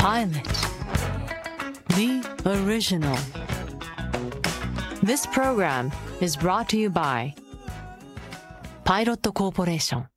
Pilot The Original. This program is brought to you by Pilot Corporation.